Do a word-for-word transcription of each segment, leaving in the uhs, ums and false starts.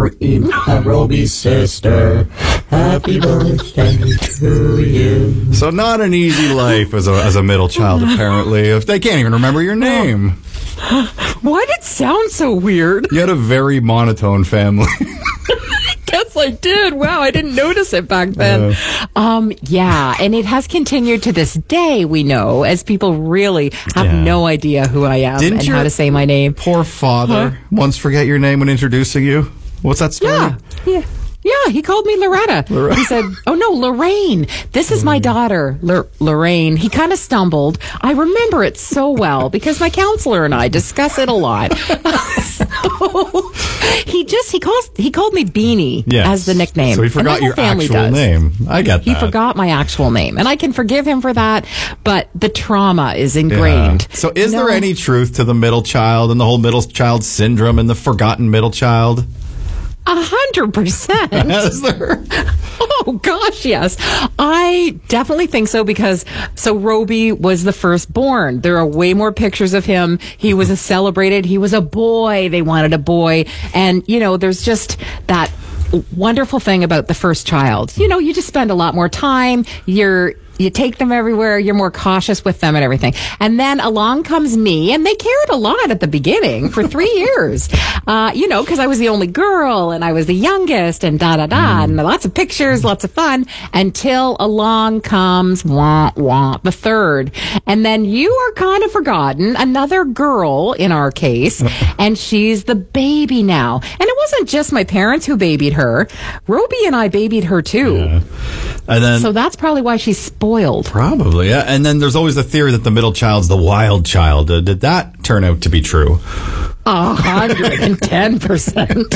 Maureen, I'm Roby's sister. Happy birthday to you. So not an easy life as a, as a middle child, apparently, if they can't even remember your name. Why did it sound so weird? You had a very monotone family. Yes, I did. Wow, I didn't notice it back then. Uh, um, yeah, and it has continued to this day, we know, as people really have yeah. no idea who I am Didn't and how to say my name. Poor father huh? once forget your name when introducing you? What's that story? Yeah, yeah. Yeah, he called me Loretta. Loretta. He said, oh, no, Lorraine. This is my daughter, L- Lorraine. He kind of stumbled. I remember it so well because my counselor and I discuss it a lot. So he just, he calls, he called me Beanie yes. as the nickname. So he forgot your actual does. name. I get that. He forgot my actual name. And I can forgive him for that, but the trauma is ingrained. Yeah. So is no. there any truth to the middle child and the whole middle child syndrome and the forgotten middle child? A hundred percent. Is there? Oh, gosh, yes. I definitely think so because, so Roby was the firstborn. There are way more pictures of him. He was a celebrated, he was a boy. They wanted a boy. And, you know, there's just that wonderful thing about the first child. You know, you just spend a lot more time. You're, You take them everywhere. You're more cautious with them and everything. And then along comes me, and they cared a lot at the beginning for three years. Uh, you know, because I was the only girl, and I was the youngest, and da-da-da, and lots of pictures, lots of fun, until along comes, wah, wah, the third. And then you are kind of forgotten, another girl in our case, and she's the baby now. And it wasn't just my parents who babied her. Roby and I babied her, too. Yeah. And then, so that's probably why she's spoiled. Probably, yeah. And then there's always the theory that the middle child's the wild child. Uh, did that turn out to be true? A hundred and ten percent.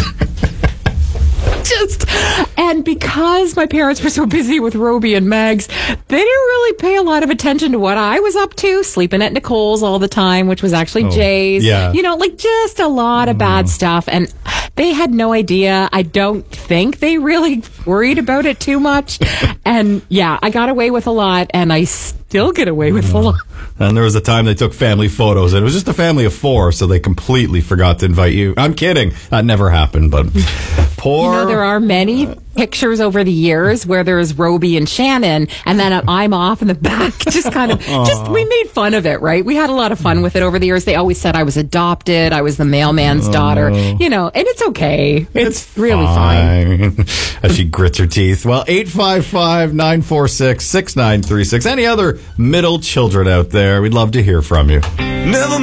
Just, and because my parents were so busy with Roby and Megs, they didn't really pay a lot of attention to what I was up to, sleeping at Nicole's all the time, which was actually oh, Jay's. Yeah. You know, like just a lot of bad stuff. And they had no idea. I don't think they really worried about it too much. And yeah, I got away with a lot, and I still get away with a lot. And there was a time they took family photos, and it was just a family of four, so they completely forgot to invite you. I'm kidding. That never happened, but poor... You know, there are many pictures over the years where there's Roby and Shannon, and then I'm off in the back, just kind of, just, we made fun of it, right? We had a lot of fun with it over the years. They always said I was adopted, I was the mailman's oh. daughter, you know, and it's okay. It's, it's really fine. fine. As she grits her teeth. Well, eight five five, nine four six, six nine three six. Any other middle children out there? We'd love to hear from you. Never